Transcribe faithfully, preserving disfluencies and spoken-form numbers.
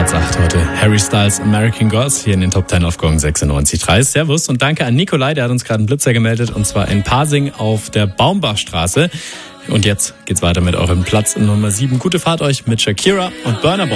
Platz acht heute. Harry Styles, American Gods, hier in den Top zehn auf Gong sechsundneunzig Komma drei. Servus und danke an Nikolai, der hat uns gerade einen Blitzer gemeldet, und zwar in Pasing auf der Baumbachstraße. Und jetzt geht's weiter mit eurem Platz Nummer sieben. Gute Fahrt euch mit Shakira und Burna Boy.